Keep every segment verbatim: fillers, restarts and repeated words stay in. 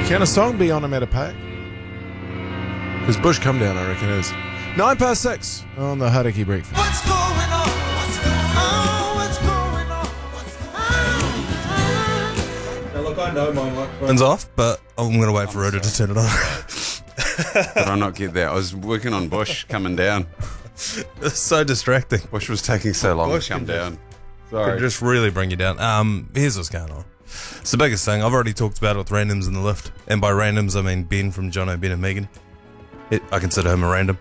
Can a song be on a Metapack? Because Bush Come Down, I reckon, is. Nine past six on the Hauraki Breakfast. What's going on? What's going on? What's going on? What's going on? Now look, I know my microphone's off, but I'm going to wait for Rhoda to turn it on. Did I not get that? I was working on Bush coming down. It's so distracting. Bush was taking so long Bush to come can down. Could Sorry. just really bring you down. Um, here's what's going on. It's the biggest thing. I've already talked about it with randoms in the lift. And by randoms, I mean Ben from Jono, Ben and Megan. It, I consider him a random.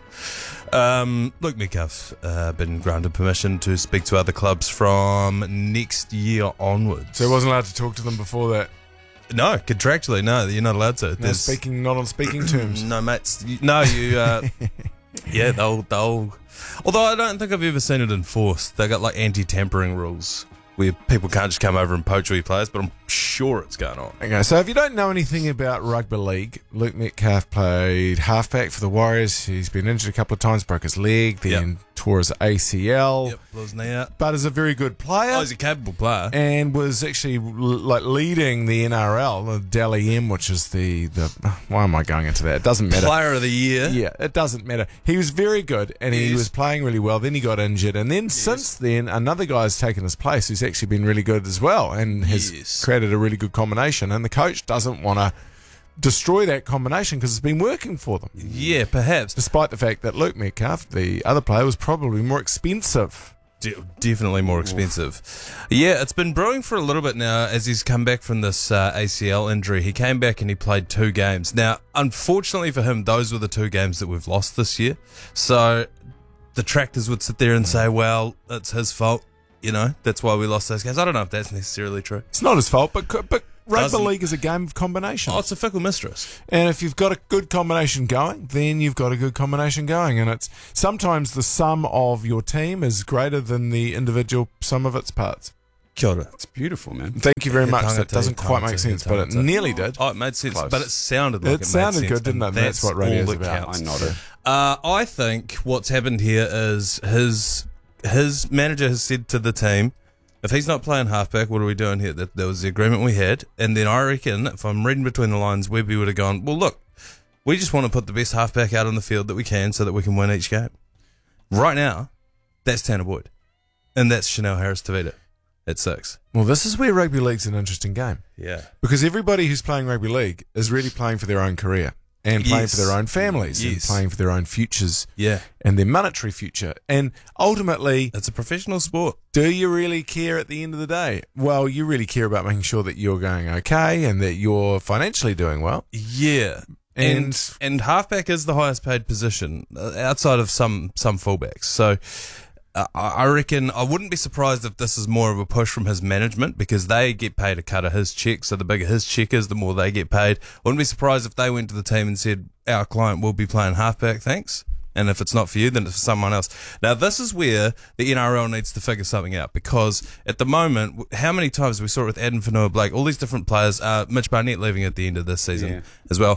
Um, Luke Metcalf uh, been granted permission to speak to other clubs from next year onwards. So he wasn't allowed to talk to them before that. No, contractually, no, you're not allowed to. No, There's- speaking, not on speaking terms. No, mates. you- No, you. Uh, yeah, they'll they'll. Although I don't think I've ever seen it enforced. They got like anti-tampering rules where people can't just come over and poach all your players. But I'm sure it's going on. Okay, so if you don't know anything about rugby league, Luke Metcalf played halfback for the Warriors. He's been injured a couple of times, broke his leg, then Yep. tore his A C L. Yep, blew his knee out. But is a very good player. Oh, he's a capable player. And was actually l- like leading the N R L, the Dally M, which is the, the why am I going into that? It doesn't matter. Player of the year. Yeah, it doesn't matter. He was very good and he Yes. was playing really well. Then he got injured. And then since then, another guy's taken his place who's actually been really good as well and has Yes. created a really good combination. And the coach doesn't want to destroy that combination because it's been working for them. Yeah, perhaps. Despite the fact that Luke Metcalf, the other player, was probably more expensive. De- definitely more expensive. Yeah, it's been brewing for a little bit now as he's come back from this uh, A C L injury. He came back and he played two games. Now, unfortunately for him, those were the two games that we've lost this year. So the tractors would sit there and say, well, it's his fault. You know, that's why we lost those games. I don't know if that's necessarily true. It's not his fault, but but rugby Doesn't- league is a game of combinations. Oh, it's a fickle mistress. And if you've got a good combination going, then you've got a good combination going. And it's sometimes the sum of your team is greater than the individual sum of its parts. Kia ora. It's beautiful, man. Thank you very Yeah, much. tangata, That doesn't quite make tangata, sense, but it tangata. nearly did. Oh, it made sense, Close. but it sounded like It it, made sounded sense, good, didn't and it? That's what radio's all that about. counts. I nodded. Uh, I think what's happened here is his his manager has said to the team, if he's not playing halfback, what are we doing here? That, that was the agreement we had. And then I reckon, if I'm reading between the lines, Webby would have gone, well, look, we just want to put the best halfback out on the field that we can so that we can win each game. Right now, that's Tanner Boyd. And that's Chanel Harris-Tavita at six. Well, this is where rugby league's an interesting game. Yeah. Because everybody who's playing rugby league is really playing for their own career and playing Yes. for their own families and Yes. playing for their own futures Yeah. and their monetary future. And ultimately, It's a professional sport. do you really care at the end of the day? Well, you really care about making sure that you're going okay and that you're financially doing well. Yeah. And- And and halfback is the highest paid position uh, outside of some some fullbacks. So uh, I I reckon I wouldn't be surprised if this is more of a push from his management because they get paid a cut of his check. So the bigger his check is, the more they get paid. I wouldn't be surprised if they went to the team and said, our client will be playing halfback, thanks. And if it's not for you, then it's for someone else. Now, this is where the N R L needs to figure something out because at the moment, w- how many times we saw it with Adam Fanua-Blake, all these different players, uh, Mitch Barnett leaving at the end of this season Yeah. as well,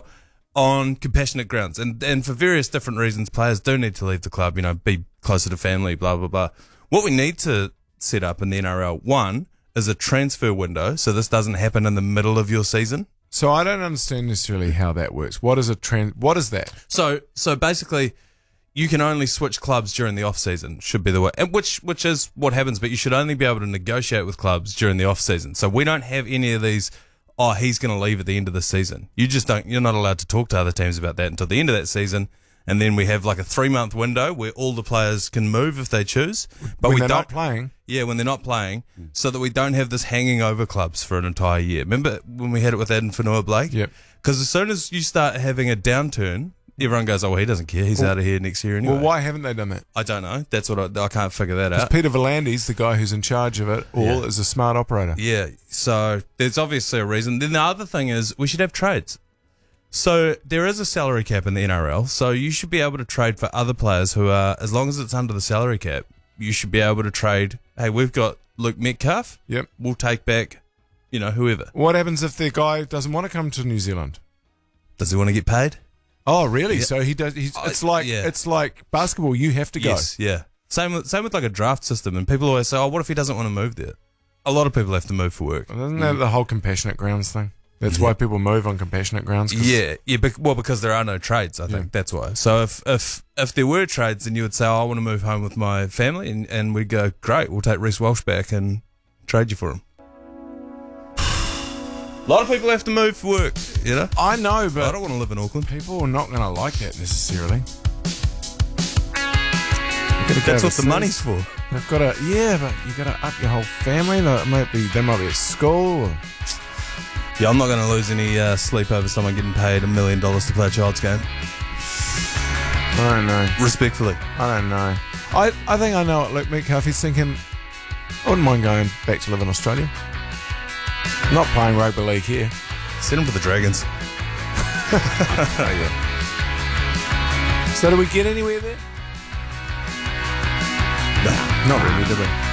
on compassionate grounds. And, and for various different reasons, players do need to leave the club, you know, be closer to family, blah, blah, blah. What we need to set up in the N R L, one, is a transfer window so this doesn't happen in the middle of your season. So I don't understand necessarily how that works. What is a trend? What is that? So, so basically, you can only switch clubs during the off season. Should be the way, and which which is what happens. But you should only be able to negotiate with clubs during the off season. So we don't have any of these. Oh, he's going to leave at the end of the season. You just don't. You're not allowed to talk to other teams about that until the end of that season. And then we have like a three month window where all the players can move if they choose. But when we they're don't not playing. Yeah, when they're not playing, so that we don't have this hanging over clubs for an entire year. Remember when we had it with Adam Fanua-Blake? Yep. Because as soon as you start having a downturn, everyone goes, oh, well, he doesn't care. He's Well- out of here next year anyway. Well, why haven't they done that? I don't know. That's what I, I can't figure that Because out. Peter Volandes, the guy who's in charge of it all, Yeah. is a smart operator. Yeah, so there's obviously a reason. Then the other thing is we should have trades. So there is a salary cap in the N R L, so you should be able to trade for other players who are, as long as it's under the salary cap, you should be able to trade, hey, we've got Luke Metcalf, Yep. we'll take back, you know, whoever. What happens if the guy doesn't want to come to New Zealand? Does he want to get paid? Oh, really? Yeah. So he does. He's, I- it's like yeah. it's like basketball. You have to go. Yes, yeah. Same with, same with like a draft system, and people always say, oh, what if he doesn't want to move there? A lot of people have to move for work. Isn't that the whole compassionate grounds thing? That's why people move on compassionate grounds. 'cause- Yeah, yeah. Bec- well, because there are no trades, I think Yeah. that's why. So if if if there were trades, then you would say, oh, "I want to move home with my family," and, and we'd go, "Great, we'll take Reece Walsh back and trade you for him." A lot of people have to move for work, you know. I know, I but don't want to live in Auckland. people are not going to like that necessarily. You've gotta go That's what the overseas. money's for. They've got to, yeah, but you got to up your whole family. Like, might be, they might be at school. Or, Yeah, I'm not going to lose any uh, sleep over someone getting paid a million dollars to play a child's game. I don't know. Respectfully. I don't know. I, I think I know what Luke Metcalfe's thinking. I wouldn't mind going back to live in Australia. Not playing rugby league here. Send him to the Dragons. So, do we get anywhere there? No, not really, did we?